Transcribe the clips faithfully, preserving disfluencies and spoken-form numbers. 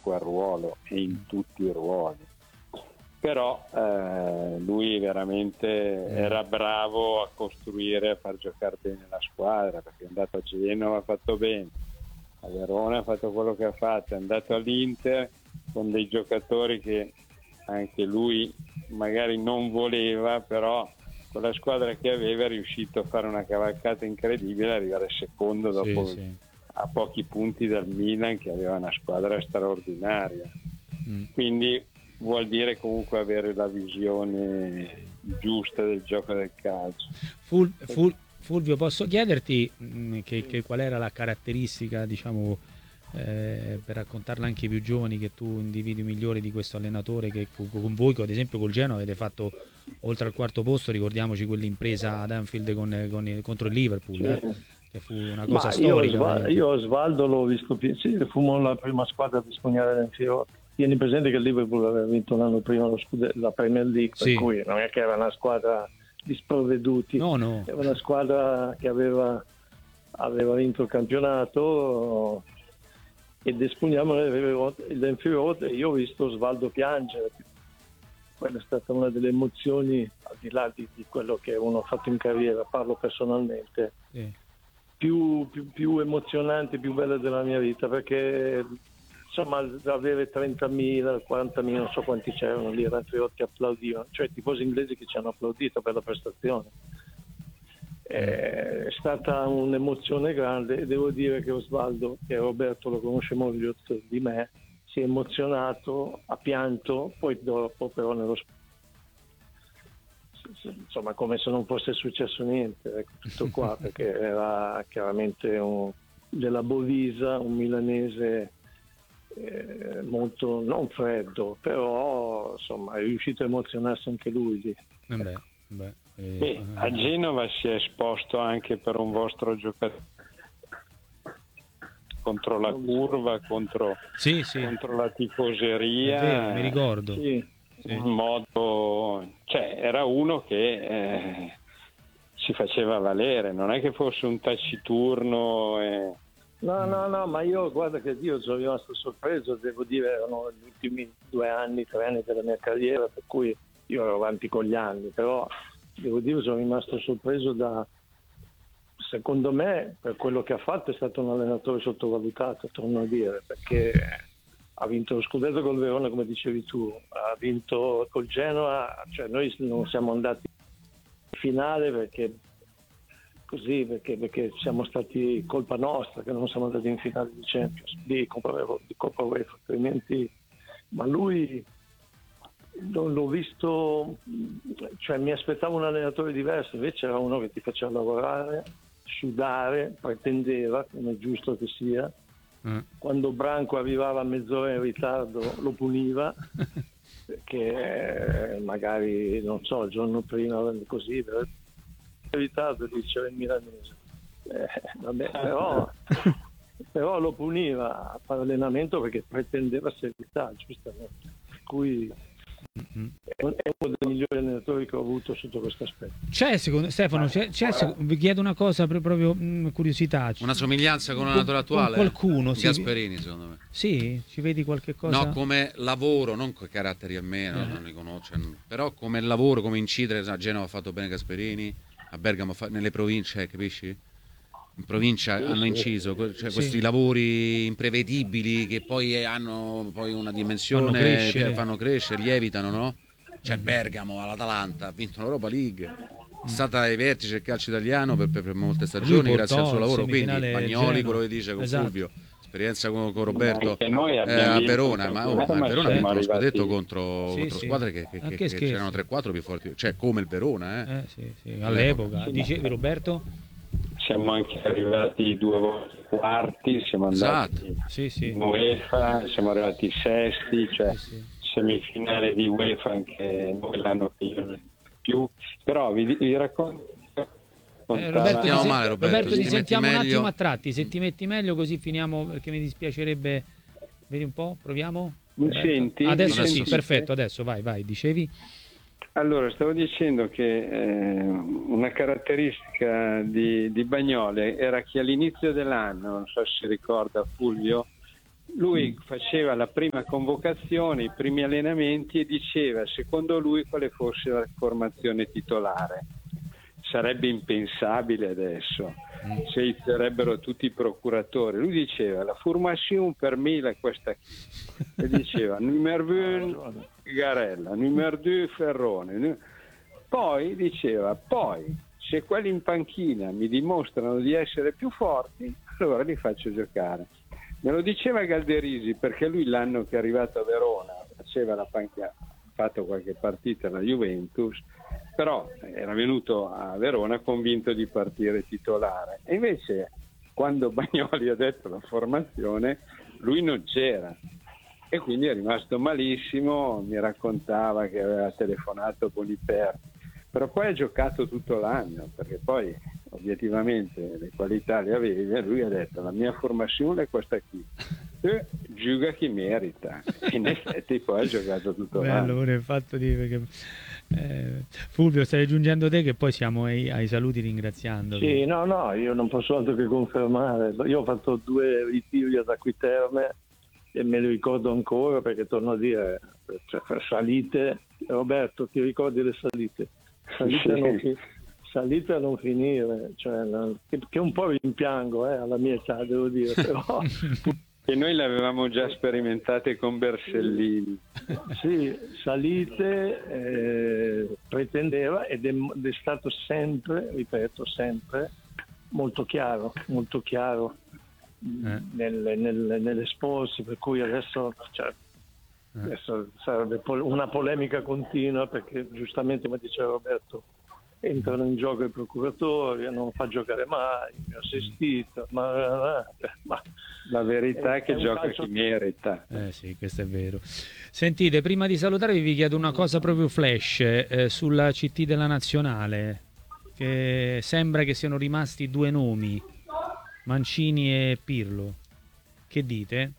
quel ruolo e in tutti i ruoli. Però eh, lui veramente era bravo a costruire, a far giocare bene la squadra, perché è andato a Genova, ha fatto bene, a Verona ha fatto quello che ha fatto, è andato all'Inter con dei giocatori che anche lui magari non voleva, però con la squadra che aveva è riuscito a fare una cavalcata incredibile, arrivare secondo dopo Sì, sì. a pochi punti dal Milan, che aveva una squadra straordinaria. Mm. Quindi vuol dire comunque avere la visione giusta del gioco del calcio. Ful, Ful, Fulvio, posso chiederti mh, che, che qual era la caratteristica, diciamo, eh, per raccontarla anche ai più giovani, che tu individui migliore di questo allenatore, che con voi, ad esempio col Genoa, avete fatto oltre al quarto posto, ricordiamoci quell'impresa ad Anfield con, con, contro il Liverpool, eh, che fu una cosa Ma storica. Io, Osvaldo, io Osvaldo l'ho visto, sì, fummo la prima squadra di Spugnare del Fiore. Tieni presente che il Liverpool aveva vinto l'anno prima lo scudetto, la Premier League, sì. Per cui non è che era una squadra di sprovveduti, no, no. era una squadra che aveva, aveva vinto il campionato ed espugniamo il Fiore. Io ho visto Osvaldo piangere, quella è stata una delle emozioni, al di là di, di quello che uno ha fatto in carriera, parlo personalmente, sì. più, più, più emozionante, più bella della mia vita, perché insomma avere trentamila, quarantamila, non so quanti c'erano lì, erano che applaudivano, cioè i tifosi inglesi che ci hanno applaudito per la prestazione. È stata un'emozione grande e devo dire che Osvaldo, che Roberto lo conosce meglio di me, si è emozionato, ha pianto, poi dopo però nello insomma come se non fosse successo niente, ecco, tutto qua, perché era chiaramente un, della Bovisa, un milanese eh, molto non freddo, però insomma è riuscito a emozionarsi anche lui lì. Eh beh, beh, eh, Beh, a Genova si è esposto anche per un vostro giocatore contro la curva, contro, sì, sì. contro la tifoseria. È vero, mi ricordo. Sì. Sì. In modo, cioè era uno che eh, si faceva valere, non è che fosse un taciturno. E... No, no, no, ma io guarda che io sono rimasto sorpreso, devo dire, erano gli ultimi due anni, tre anni della mia carriera, per cui io ero avanti con gli anni, però devo dire sono rimasto sorpreso da, secondo me, per quello che ha fatto è stato un allenatore sottovalutato, torno a dire, perché ha vinto lo scudetto col Verona, come dicevi tu, ha vinto col Genoa, cioè noi non siamo andati in finale perché così, perché, perché siamo stati colpa nostra che non siamo andati in finale di Champions, di Coppa, di Coppa UEFA, altrimenti, ma lui non l'ho visto, cioè mi aspettavo un allenatore diverso, invece era uno che ti faceva lavorare, sudare, pretendeva, come è giusto che sia. Mm. Quando Branco arrivava a mezz'ora in ritardo lo puniva perché magari non so il giorno prima così in ritardo diceva il milanese eh, vabbè, però, però lo puniva a fare allenamento perché pretendeva serietà, giustamente, per cui mm-hmm. è uno dei migliori allenatori che ho avuto sotto questo aspetto. C'è, secondo Stefano, c'è, c'è, vi chiedo una cosa per proprio mh, curiosità. Una somiglianza con l'allenatore attuale? Con qualcuno, sì. Gasperini, secondo me. Sì, ci vedi qualche cosa? No, come lavoro, non con caratteri a me, eh. non li conosco, però come lavoro, come incidere, a Genova ha fatto bene Gasperini, a Bergamo, nelle province, capisci? In provincia sì, hanno inciso, cioè sì. Questi lavori imprevedibili che poi hanno poi una dimensione, fanno crescere, fanno crescere lievitano, no? Cioè Bergamo all'Atalanta ha vinto l'Europa League, è stata ai vertici del calcio italiano per, per, per molte stagioni portò, grazie al suo lavoro, quindi Bagnoli, quello che dice con esatto. Fulvio, esperienza con, con Roberto eh, a Verona, ma, oh, ma Verona ha vinto lo scudetto contro, sì, contro sì. squadre che, che, che, che c'erano tre quattro più forti, cioè come il Verona eh. Eh, sì, sì. all'epoca, dicevi Roberto? Siamo anche arrivati due volte quarti, siamo andati esatto. sì, sì. in UEFA, siamo arrivati sesti, cioè sì, sì. semifinale di UEFA anche noi l'anno che io non più, però vi, vi racconto. Eh, Roberto, ti, male, Roberto, Roberto ti, ti sentiamo meglio. un attimo a tratti, se ti metti meglio così finiamo, perché mi dispiacerebbe. Vedi un po', proviamo? Mi senti? Adesso Mi sì, senti? perfetto, adesso vai, vai, dicevi? Allora, stavo dicendo che eh, una caratteristica di, di Bagnoli era che all'inizio dell'anno, non so se si ricorda Fulvio, lui faceva la prima convocazione, i primi allenamenti e diceva secondo lui quale fosse la formazione titolare. Sarebbe impensabile adesso, se inizierebbero tutti i procuratori. Lui diceva la formation per me è questa qui, e diceva numero uno Garella, numero due Ferrone, poi diceva poi se quelli in panchina mi dimostrano di essere più forti allora li faccio giocare. Me lo diceva Galderisi perché lui l'anno che è arrivato a Verona faceva la panchina, ha fatto qualche partita alla Juventus, però era venuto a Verona convinto di partire titolare, e invece quando Bagnoli ha detto la formazione lui non c'era e quindi è rimasto malissimo. Mi raccontava che aveva telefonato Boniperti, però poi ha giocato tutto l'anno perché poi obiettivamente le qualità le aveva e lui ha detto la mia formazione è questa qui, e gioca chi merita, e in effetti poi ha giocato tutto Bello, l'anno. pure il fatto di perché, eh, Fulvio, stai aggiungendo te che poi siamo ai, ai saluti ringraziando. Sì, no, no, io non posso altro che confermare. Io ho fatto due ritiri ad Acquiterme e me li ricordo ancora perché torno a dire, cioè, salite, Roberto, ti ricordi le salite? Salite, Sì. non, fi- salite a non finire, cioè, che, che un po' rimpiango eh, alla mia età, devo dire, però... E noi le avevamo già sperimentate con Bersellini. Sì, salite, eh, pretendeva ed è, ed è stato sempre, ripeto, sempre molto chiaro, molto chiaro Eh. nel, nel, nell'esporsi, per cui adesso, cioè, adesso sarebbe pol- una polemica continua perché giustamente, come diceva Roberto, entrano in gioco i procuratori, non fa giocare mai, mi ha assistito, ma, ma La verità è che è un gioca calcio- chi merita. Eh sì, questo è vero. Sentite, prima di salutarvi vi chiedo una cosa proprio flash eh, sulla C T della Nazionale, che sembra che siano rimasti due nomi, Mancini e Pirlo. Che dite?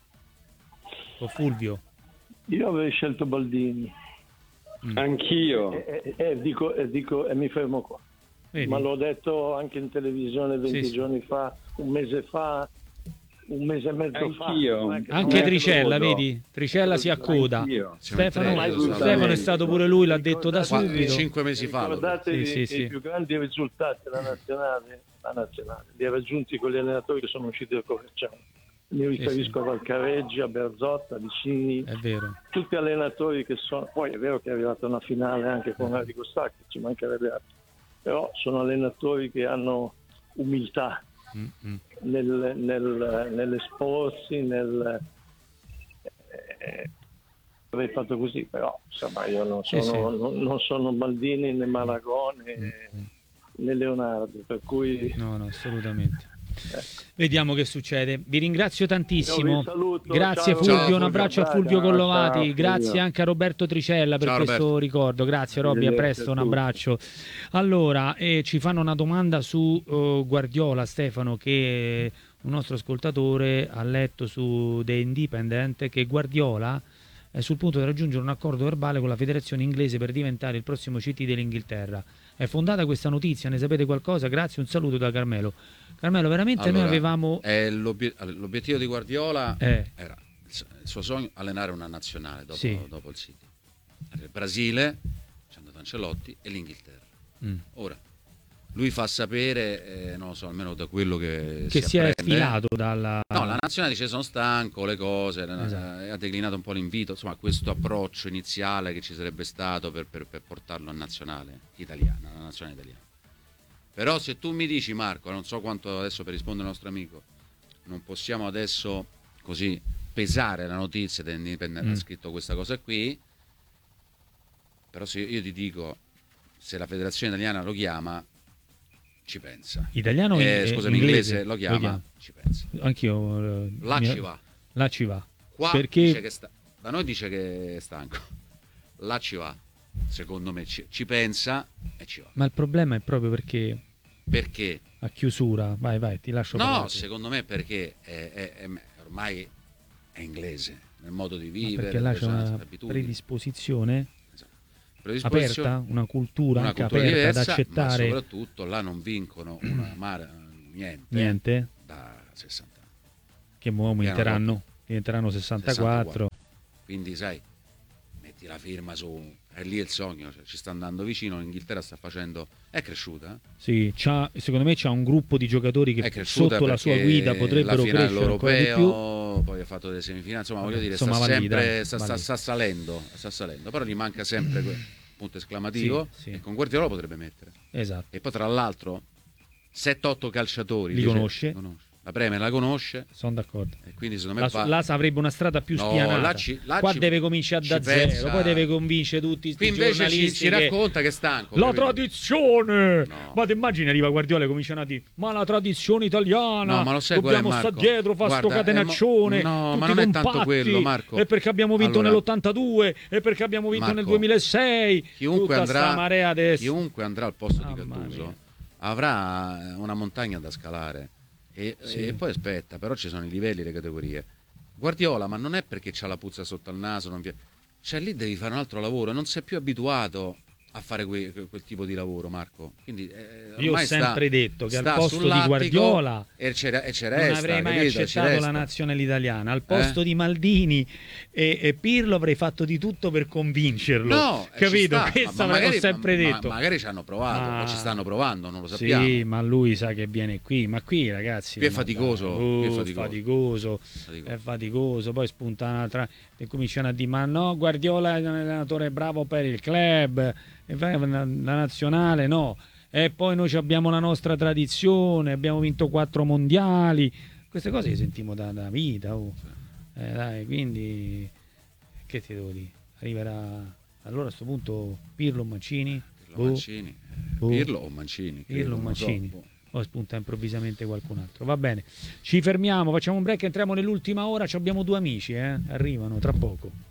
O Fulvio? io avrei scelto Baldini. Anch'io. E, e- e dico, e dico e mi fermo qua. Vedi? Ma l'ho detto anche in televisione venti Sì, sì. giorni fa, un mese fa, un mese e mezzo Anch'io. fa. Non è che- Anche non è che Tricella, lo- vedi? Tricella si accoda. Anch'io. Stefano, Mai Stefano è stato pure lui, l'ha detto da Ricordatevi- subito. cinque mesi fa. lo- Ricordatevi Sì, sì, che sì. i più grandi risultati della nazionale, la nazionale li ha raggiunti con gli allenatori che sono usciti da Coverciano. Mi riferisco a Valcareggi, a Berzotta, a Vicini, È vero. tutti allenatori che sono, poi è vero che è arrivata una finale anche con Arrigo Sacchi, ci mancherebbe altro, però sono allenatori che hanno umiltà Mm-mm. nel, nel, nell'esporsi, nel eh, avrei fatto così, però insomma io non Sì, sono, sì. Non, non sono Baldini né Malagone né, né Leonardo, per cui No, no, assolutamente. Vediamo che succede. Vi ringrazio tantissimo. Io vi saluto. Grazie Ciao, Fulvio, Ciao, un abbraccio a Fulvio. Fulvio Ciao, Collovati, ciao, grazie Fulvio. anche a Roberto Tricella per Ciao, questo Roberto. ricordo. Grazie Robby, a Arrivederci presto, a un tutti. abbraccio. Allora, eh, ci fanno una domanda su eh, Guardiola, Stefano, che un nostro ascoltatore ha letto su The Independent che Guardiola è sul punto di raggiungere un accordo verbale con la federazione inglese per diventare il prossimo C T dell'Inghilterra. È fondata questa notizia? Ne sapete qualcosa? Grazie, un saluto da Carmelo. Carmelo, veramente Allora, noi avevamo... è l'obiet- l'obiettivo di Guardiola Eh. era il s- il suo sogno allenare una nazionale dopo, Sì. dopo il City. Il Brasile, c'è andato Ancelotti, e l'Inghilterra. Mm. Ora, lui fa sapere, eh, non lo so, almeno da quello che, che si, è apprende. sfilato dalla... No, la nazionale dice sono stanco, le cose, Esatto. eh, ha declinato un po' l'invito, insomma questo approccio iniziale che ci sarebbe stato per, per- per portarlo a nazionale italiana, alla nazionale italiana. Però se tu mi dici Marco, non so quanto adesso per rispondere al nostro amico, non possiamo adesso così pesare la notizia dell'Independent Mm. ha scritto questa cosa qui, però se io ti dico, se la federazione italiana lo chiama, ci pensa. Italiano o Eh, in- scusami, inglese? inglese lo chiama, ci pensa. Anch'io. eh, Là mi- ci va. Là ci va. Qua Perché- dice che sta... da noi dice che è stanco, là ci va, secondo me ci, ci pensa e ci va. Ma il problema è proprio perché Perché? a chiusura... Vai, vai, ti lascio No, parlare. secondo me perché è, è- è- ormai è inglese nel modo di Ma vivere, perché là c'è le una abitudini. predisposizione Esatto. Predisposizione, aperta, una cultura una anche cultura aperta ad diversa, accettare ma soprattutto là non vincono una mare, niente, niente da sessanta anni. che mo aumenteranno. diventeranno sessantaquattro. Quindi sai, metti la firma su, è lì il sogno, cioè, ci sta andando vicino, l'Inghilterra sta facendo, è cresciuta. Eh? Sì, c'ha, secondo me c'ha un gruppo di giocatori che sotto la sua guida potrebbero la finale crescere ancora di più. Poi ha fatto delle semifinali, insomma voglio dire, Insomma, sta, va lì, sempre, dai, sta, va sta, lì. sta salendo, sta salendo, però gli manca sempre quel punto esclamativo, Sì, sì. e con Guardiola lo potrebbe mettere. Esatto. E poi tra l'altro sette otto calciatori Li dice, conosce. conosce. La Premier la conosce, Sono d'accordo. e quindi secondo me La, va... là avrebbe una strada più No, spianata. là ci- là Qua ci- deve cominciare da ci zero, pensa- poi deve convincere tutti Qui questi invece ci, giornalisti ci che- racconta che è stanco. La capito? tradizione! No. Ma ti immagini arriva Guardiola e cominciano a dire ma la tradizione italiana, No, ma lo sai qual è, dobbiamo Marco? stare dietro, fa sto Guarda, catenaccione, eh, mo- no, tutti ma non è tanto compatti, quello, Marco. e perché abbiamo vinto Allora, nell'ottantadue, e perché abbiamo vinto Marco, nel duemilasei, Chiunque tutta andrà, sta marea adesso. chiunque andrà al posto di Mamma Gattuso mia. avrà una montagna da scalare. E, Sì. e poi aspetta, però ci sono i livelli, le categorie. Guardiola, ma non è perché c'ha la puzza sotto al naso, non vi... cioè lì devi fare un altro lavoro, non sei più abituato a fare que- quel tipo di lavoro, Marco. Quindi, eh, Io ho ormai sempre sta- detto che al sta posto di sull'attico Guardiola e c'è, e c'è non resta, avrei mai capito? Ci accettato resta. la nazionale italiana. Al posto Eh? di Maldini e, e Pirlo avrei fatto di tutto per convincerlo. No, eh, ci capito? sta, Questo ma- ma avrei magari- sempre ma- detto. ma- magari ci hanno provato, Ma- o ci stanno provando, non lo sappiamo. Sì, ma lui sa che viene qui. Ma qui, ragazzi, Qui è ma faticoso, dai, qui è oh, faticoso. faticoso, Faticoso. è faticoso. Poi spunta un'altra e cominciano a dire: ma no, Guardiola è un allenatore bravo per il club, e fa- la, la nazionale no. E poi noi abbiamo la nostra tradizione, abbiamo vinto quattro mondiali. Queste cose le sentiamo da, da vita. Oh. Eh, dai, quindi, che ti devo dire? Arriverà allora a questo punto Pirlo o Mancini? Pirlo, Boh. Mancini. Boh. Pirlo o Mancini? Pirlo credo, o non so. Mancini. Boh. Poi spunta improvvisamente qualcun altro. Va bene, ci fermiamo, facciamo un break, entriamo nell'ultima ora. Ci abbiamo due amici, eh? Arrivano tra poco.